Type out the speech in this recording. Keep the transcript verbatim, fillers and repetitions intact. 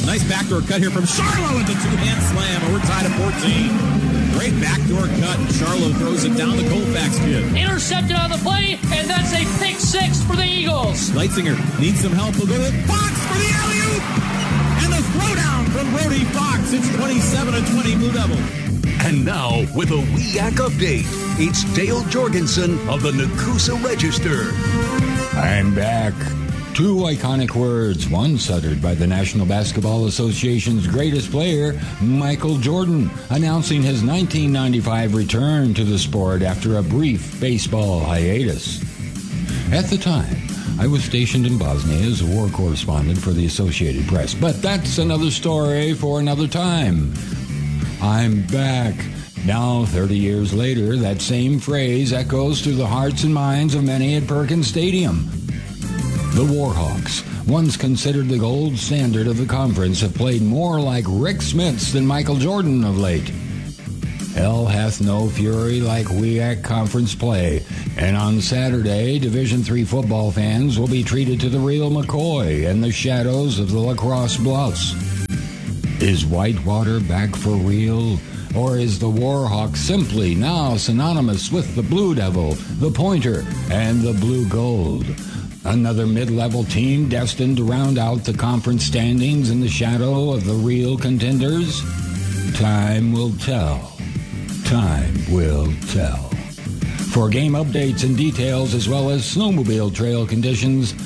Nice backdoor cut here from Charlo into two-hand slam, and we're tied at fourteen. Great backdoor cut, and Charlo throws it down the Colfax kid. Intercepted on the play, and that's a pick six for the Eagles. Leitzinger needs some help. We'll go to Fox for the alley-oop! And the throwdown from Brody Fox. It's twenty-seven to twenty Blue Devils. And now, with a W E A C update, it's Dale Jorgensen of the Nakusa Register. I'm back. Two iconic words, once uttered by the National Basketball Association's greatest player, Michael Jordan, announcing his nineteen ninety-five return to the sport after a brief baseball hiatus. At the time, I was stationed in Bosnia as a war correspondent for the Associated Press, but that's another story for another time. I'm back. Now, thirty years later, that same phrase echoes through the hearts and minds of many at Perkins Stadium. The Warhawks, once considered the gold standard of the conference, have played more like Rick Smits than Michael Jordan of late. Hell hath no fury like W E A C conference play, and on Saturday, Division three football fans will be treated to the real McCoy and the shadows of the Lacrosse Bluffs. Is Whitewater back for real? Or is the Warhawk simply now synonymous with the Blue Devil, the Pointer, and the Blue Gold? Another mid-level team destined to round out the conference standings in the shadow of the real contenders? Time will tell. Time will tell. For game updates and details as well as snowmobile trail conditions,